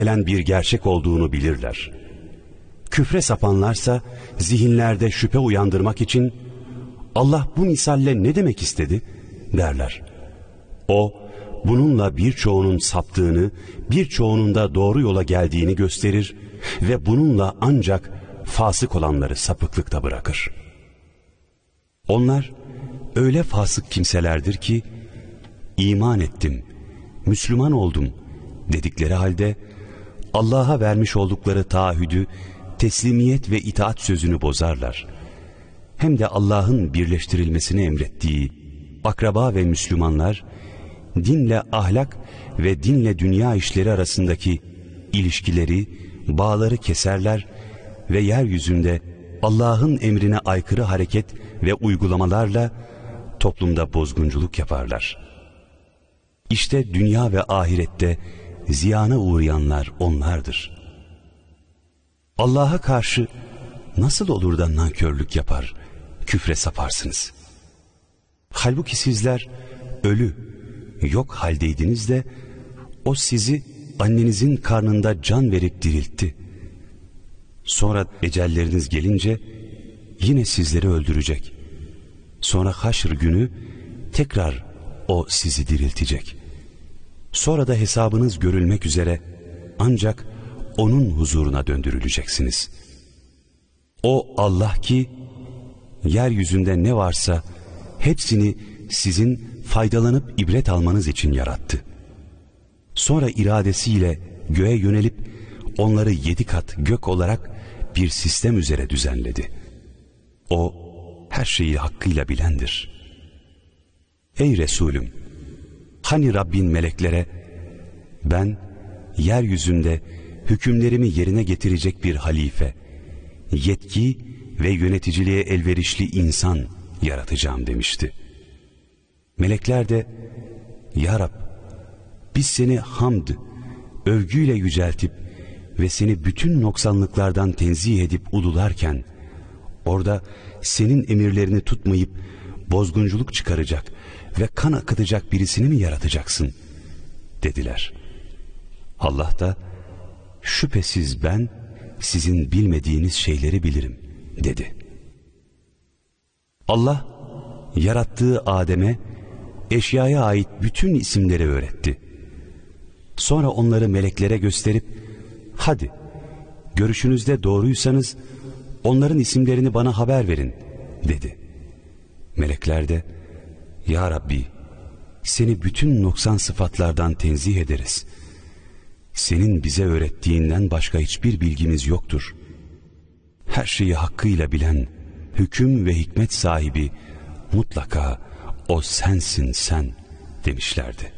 gelen bir gerçek olduğunu bilirler. Küfre sapanlarsa zihinlerde şüphe uyandırmak için Allah bu misalle ne demek istedi derler. O bununla birçoğunun saptığını, birçoğunun da doğru yola geldiğini gösterir ve bununla ancak fasık olanları sapıklıkta bırakır. Onlar öyle fasık kimselerdir ki iman ettim, Müslüman oldum dedikleri halde Allah'a vermiş oldukları taahhüdü, teslimiyet ve itaat sözünü bozarlar. Hem de Allah'ın birleştirilmesini emrettiği akraba ve Müslümanlar, dinle ahlak ve dinle dünya işleri arasındaki ilişkileri, bağları keserler ve yeryüzünde Allah'ın emrine aykırı hareket ve uygulamalarla toplumda bozgunculuk yaparlar. İşte dünya ve ahirette ziyana uğrayanlar onlardır. Allah'a karşı nasıl olur da nankörlük yapar, küfre saparsınız? Halbuki sizler ölü, yok haldeydiniz de o sizi annenizin karnında can verip diriltti. Sonra ecelleriniz gelince yine sizleri öldürecek. Sonra haşr günü tekrar o sizi diriltecek. Sonra da hesabınız görülmek üzere ancak onun huzuruna döndürüleceksiniz. O Allah ki yeryüzünde ne varsa hepsini sizin faydalanıp ibret almanız için yarattı. Sonra iradesiyle göğe yönelip onları 7 kat gök olarak bir sistem üzere düzenledi. O her şeyi hakkıyla bilendir. Ey Resulüm! Hani Rabbin meleklere ben yeryüzünde hükümlerimi yerine getirecek bir halife, yetki ve yöneticiliğe elverişli insan yaratacağım demişti. Melekler de Ya Rab, biz seni hamd, övgüyle yüceltip ve seni bütün noksanlıklardan tenzih edip ulularken orada senin emirlerini tutmayıp bozgunculuk çıkaracak ve kan akıtacak birisini mi yaratacaksın dediler. Allah da şüphesiz ben sizin bilmediğiniz şeyleri bilirim dedi. Allah yarattığı Adem'e eşyaya ait bütün isimleri öğretti. Sonra onları meleklere gösterip hadi görüşünüzde doğruysanız onların isimlerini bana haber verin dedi. Melekler de Ya Rabbi, seni bütün noksan sıfatlardan tenzih ederiz. Senin bize öğrettiğinden başka hiçbir bilgimiz yoktur. Her şeyi hakkıyla bilen, hüküm ve hikmet sahibi mutlaka o sensin sen demişlerdi.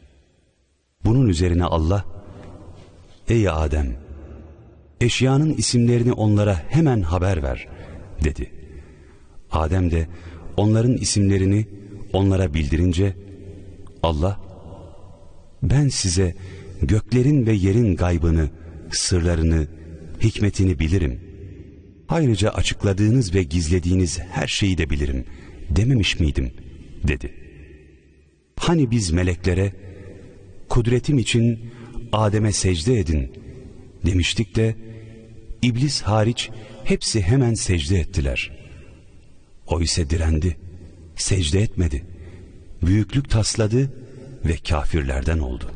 Bunun üzerine Allah, ey Adem, eşyanın isimlerini onlara hemen haber ver dedi. Adem de onların isimlerini onlara bildirince Allah, ben size göklerin ve yerin gaybını, sırlarını, hikmetini bilirim. Ayrıca açıkladığınız ve gizlediğiniz her şeyi de bilirim dememiş miydim dedi. Hani biz meleklere kudretim için Adem'e secde edin demiştik de İblis hariç hepsi hemen secde ettiler. O ise direndi, secde etmedi, büyüklük tasladı ve kafirlerden oldu.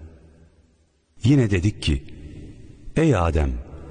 Yine dedik ki, ey Adem,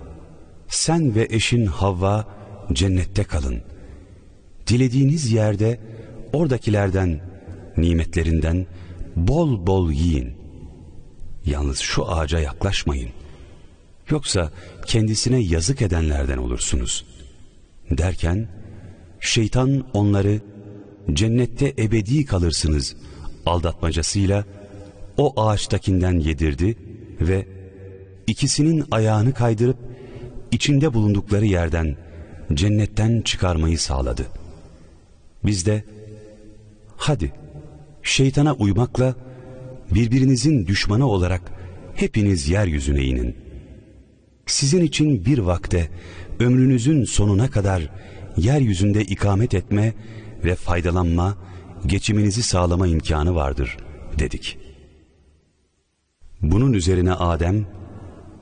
sen ve eşin Havva cennette kalın. Dilediğiniz yerde oradakilerden, nimetlerinden bol bol yiyin. Yalnız şu ağaca yaklaşmayın. Yoksa kendisine yazık edenlerden olursunuz. Derken şeytan onları cennette ebedi kalırsınız aldatmacasıyla o ağaçtakinden yedirdi ve ikisinin ayağını kaydırıp içinde bulundukları yerden cennetten çıkarmayı sağladı. Biz de hadi şeytana uymakla birbirinizin düşmanı olarak hepiniz yeryüzüne inin. Sizin için bir vakte ömrünüzün sonuna kadar yeryüzünde ikamet etme ve faydalanma, geçiminizi sağlama imkanı vardır dedik. Bunun üzerine Adem